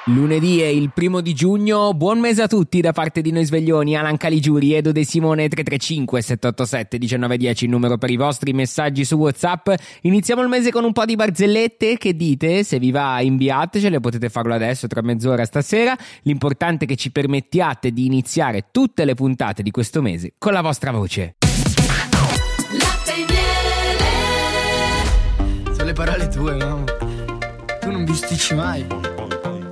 Lunedì è il 1 giugno, buon mese a tutti da parte di noi sveglioni, Alan Caligiuri, Edo De Simone. 335 787 1910 il numero per i vostri messaggi su WhatsApp. Iniziamo il mese con un po' di barzellette, che dite? Se vi va inviatecele, potete farlo adesso tra mezz'ora stasera. L'importante è che ci permettiate di iniziare tutte le puntate di questo mese con la vostra voce. Sono le parole tue, mamma. Tu non bisticci mai.